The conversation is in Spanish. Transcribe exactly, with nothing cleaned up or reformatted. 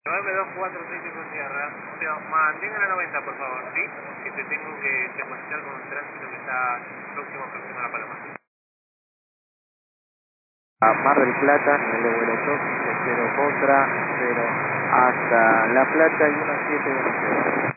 nueve dos cuatro seis cinco Sierra, pero mantengan la noventa por favor, ¿sí? Que te tengo que secuenciar con un tránsito que está próximo próximo a La Paloma. A Mar del Plata, nivel de vuelo dos, cero contra, cero hasta La Plata y uno siete uno cero.